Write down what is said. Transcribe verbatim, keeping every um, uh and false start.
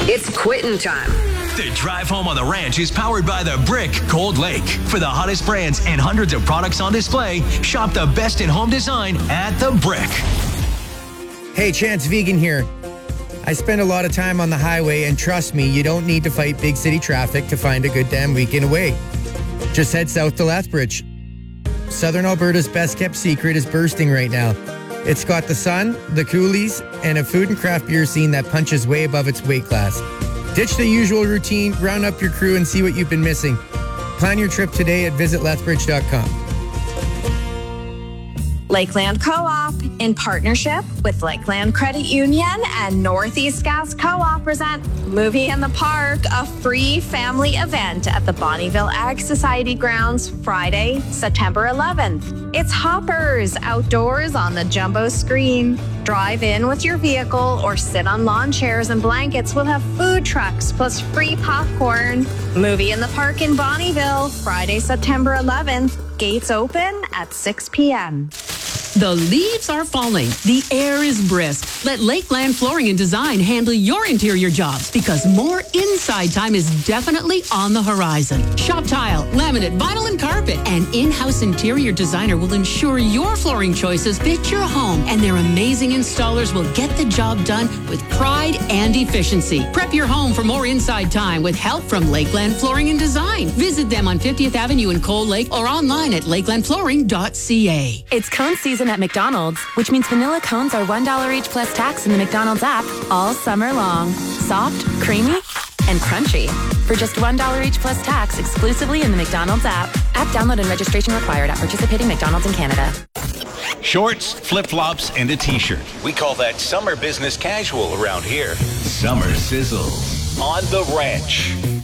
It's quitting time. The drive home on the ranch is powered by The Brick Cold Lake. For the hottest brands and hundreds of products on display, shop the best in home design at The Brick. Hey, Chance Vegan here. I spend a lot of time on the highway, and trust me, you don't need to fight big city traffic to find a good damn weekend away. Just head south to Lethbridge. Southern Alberta's best-kept secret is bursting right now. It's got the sun, the coolies, and a food and craft beer scene that punches way above its weight class. Ditch the usual routine, round up your crew, and see what you've been missing. Plan your trip today at visit lethbridge dot com. Lakeland Co-op, in partnership with Lakeland Credit Union and Northeast Gas Co-op, present Movie in the Park, a free family event at the Bonnyville Ag Society grounds Friday, September eleventh. It's Hoppers outdoors on the jumbo screen. Drive in with your vehicle or sit on lawn chairs and blankets. We'll have food trucks plus free popcorn. Movie in the Park in Bonnyville, Friday, September eleventh. Gates open at six p.m. The leaves are falling. The air is brisk. Let Lakeland Flooring and Design handle your interior jobs, because more inside time is definitely on the horizon. Shop tile, laminate, vinyl, and carpet. An in-house interior designer will ensure your flooring choices fit your home, and their amazing installers will get the job done with pride and efficiency. Prep your home for more inside time with help from Lakeland Flooring and Design. Visit them on fiftieth Avenue in Cold Lake or online at lakeland flooring dot c a. It's cone season at McDonald's, which means vanilla cones are one dollar each plus tax in the McDonald's app all summer long. Soft, creamy, and crunchy. For just one dollar each plus tax exclusively in the McDonald's app. App download and registration required at participating McDonald's in Canada. Shorts, flip-flops, and a t-shirt. We call that summer business casual around here. Summer sizzles on the ranch.